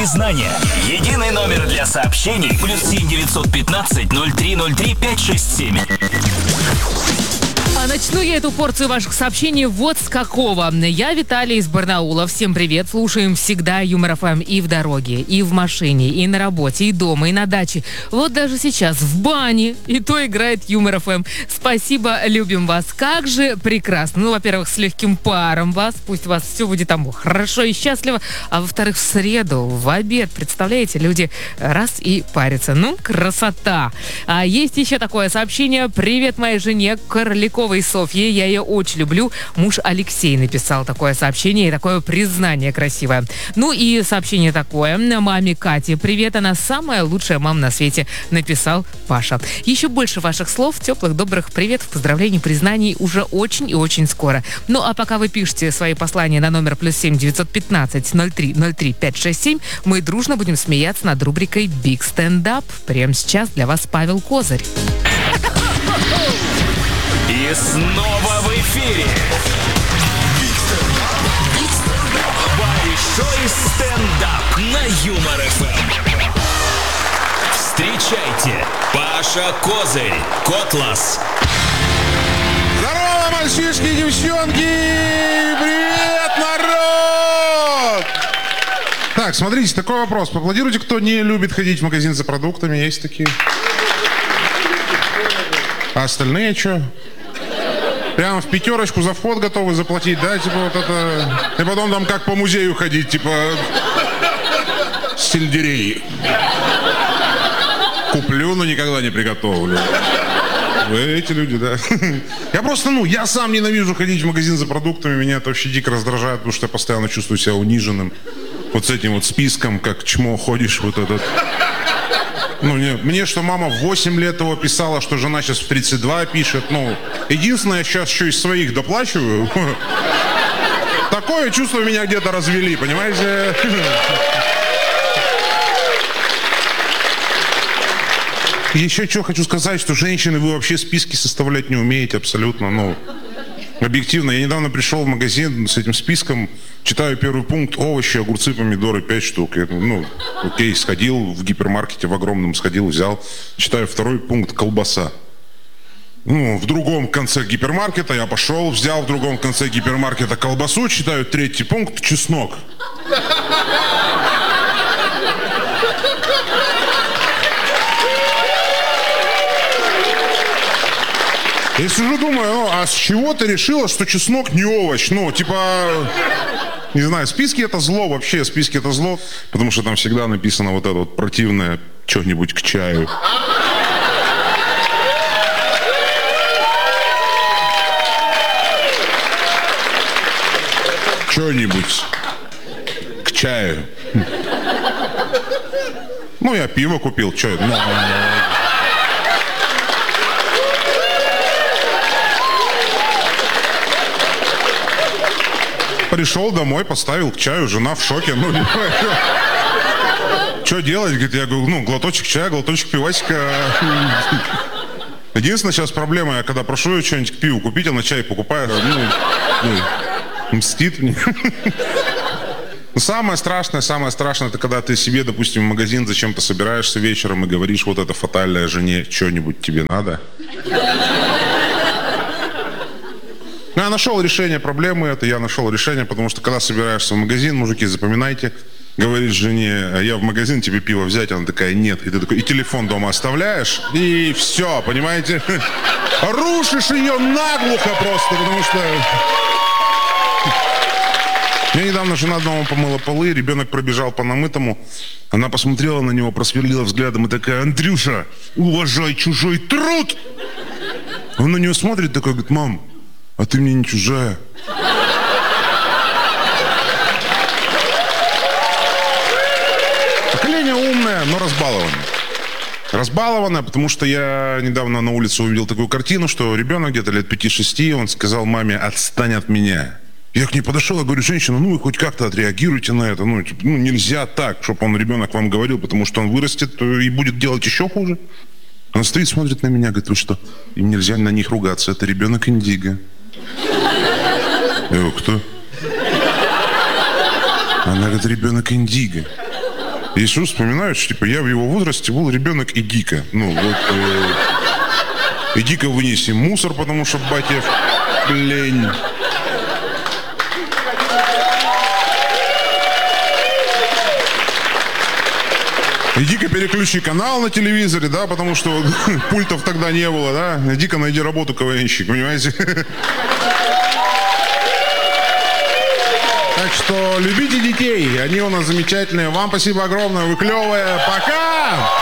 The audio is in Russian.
признания. Единый номер для сообщений +7 915 0303 567. А начну я эту порцию ваших сообщений вот с какого. Я Виталий из Барнаула. Всем привет. Слушаем всегда Юмор ФМ и в дороге, и в машине, и на работе, и дома, и на даче. Вот даже сейчас в бане и то играет Юмор ФМ. Спасибо, любим вас. Как же прекрасно. Ну, во-первых, с легким паром вас. Пусть у вас все будет там хорошо и счастливо. А во-вторых, в среду, в обед, представляете, люди раз и парятся. Ну, красота. А есть еще такое сообщение. Привет моей жене Корликовой Софье, я ее очень люблю. Муж Алексей написал такое сообщение и такое признание красивое. Ну и сообщение такое. Маме Кате привет, она самая лучшая мама на свете, написал Паша. Еще больше ваших слов, теплых, добрых приветов, поздравлений, признаний уже очень и очень скоро. Ну а пока вы пишете свои послания на номер +7 915 0303 567, мы дружно будем смеяться над рубрикой Big Stand Up. Прямо сейчас для вас Павел Козырь. И снова в эфире большой стендап на Юмор ФМ. Встречайте, Паша Козырь, Котлас. Здорово, мальчишки и девчонки! Привет, народ! Так, смотрите, такой вопрос. Поаплодируйте, кто не любит ходить в магазин за продуктами. Есть такие? А остальные что? Прямо в пятерочку за вход готовы заплатить, да? Типа вот это... И потом там как по музею ходить, типа... Сельдерей. Куплю, но никогда не приготовлю. Вы эти люди, да? Я просто, я сам ненавижу ходить в магазин за продуктами. Меня это вообще дико раздражает, потому что я постоянно чувствую себя униженным. Вот с этим вот списком, как чмо ходишь, вот этот... Мне что мама в 8 лет его писала, что жена сейчас в 32 пишет. Единственное, я сейчас еще из своих доплачиваю. Такое чувство меня где-то развели, понимаете? Еще что хочу сказать, что женщины, вы вообще списки составлять не умеете абсолютно, объективно. Я недавно пришел в магазин с этим списком, читаю первый пункт: овощи, огурцы, помидоры, 5 штук. Я, окей, сходил в гипермаркете в огромном, взял. Читаю второй пункт: колбаса. В другом конце гипермаркета я пошел, взял в другом конце гипермаркета колбасу, читаю третий пункт: чеснок. Я сижу, думаю, а с чего ты решила, что чеснок не овощ? Не знаю, списки это зло, вообще списки это зло, потому что там всегда написано вот это вот противное что-нибудь к чаю. Что-нибудь к чаю. Я пиво купил, что это? Пришел домой, поставил к чаю, жена в шоке. Что делать? Говорит, я говорю, глоточек чая, глоточек пивасика. Единственная сейчас проблема, я когда прошу ее что-нибудь к пиву купить, она чай покупает, мстит мне. Самое страшное, это когда ты себе, допустим, в магазин зачем-то собираешься вечером и говоришь вот это фатальное жене: что-нибудь тебе надо? Я нашел решение проблемы потому что когда собираешься в магазин, мужики, запоминайте, говоришь жене: я в магазин тебе пиво взять, она такая: нет. И ты такой: и телефон дома оставляешь, и все, понимаете? Рушишь ее наглухо просто, потому что... Мне недавно жена дома помыла полы, ребенок пробежал по намытому, она посмотрела на него, просверлила взглядом и такая: Андрюша, уважай чужой труд! Он на нее смотрит такой, говорит: мам, а ты мне не чужая. Поколение умное, но разбалованное, потому что я недавно на улице увидел такую картину, что ребенок где-то лет 5-6, он сказал маме: отстань от меня. Я к ней подошел, я говорю: женщина, вы хоть как-то отреагируйте на это. Нельзя так, чтобы ребенок вам говорил, потому что он вырастет и будет делать еще хуже. Она стоит, смотрит на меня, говорит: вы что? Им нельзя на них ругаться, это ребенок Индиго. Я говорю: кто? Она говорит: ребенок Индиго. Если вспоминаю, что типа я в его возрасте был ребенок Эдика. Ну, вот Эдика вынеси мусор, потому что батя лень. Иди-ка переключи канал на телевизоре, да, потому что пультов тогда не было, да. Иди-ка найди работу КВНщик, понимаете? Так что любите детей, они у нас замечательные. Вам спасибо огромное, вы клевые. Пока!